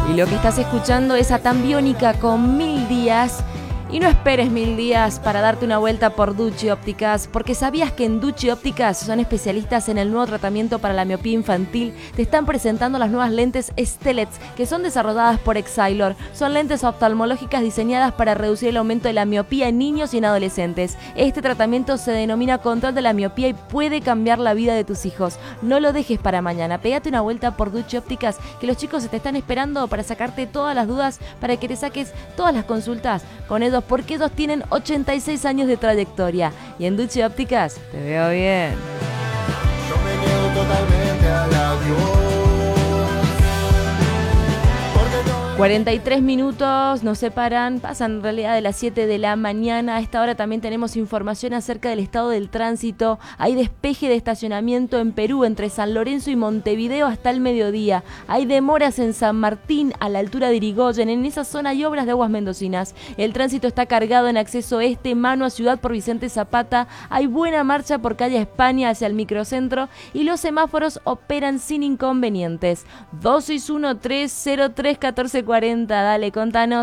Y lo que estás escuchando es a Tan Biónica con 1000 días. Y no esperes 1000 días para darte una vuelta por Ducci Ópticas, porque ¿sabías que en Ducci Ópticas son especialistas en el nuevo tratamiento para la miopía infantil? Te están presentando las nuevas lentes Stellets, que son desarrolladas por Exailor. Son lentes oftalmológicas diseñadas para reducir el aumento de la miopía en niños y en adolescentes. Este tratamiento se denomina control de la miopía y puede cambiar la vida de tus hijos. No lo dejes para mañana. Pégate una vuelta por Ducci Ópticas, que los chicos te están esperando para sacarte todas las dudas, para que te saques todas las consultas con ellos, porque ellos tienen 86 años de trayectoria. Y en Ducci Ópticas te veo bien. Yo me niego totalmente al adiós. 43 minutos nos separan, pasan en realidad de las 7 de la mañana. A esta hora también tenemos información acerca del estado del tránsito. Hay despeje de estacionamiento en Perú entre San Lorenzo y Montevideo hasta el mediodía. Hay demoras en San Martín a la altura de Irigoyen. En esa zona hay obras de aguas mendocinas. El tránsito está cargado en acceso este, mano a Ciudad por Vicente Zapata. Hay buena marcha por calle España hacia el microcentro y los semáforos operan sin inconvenientes. 261-303-1440, dale, contanos.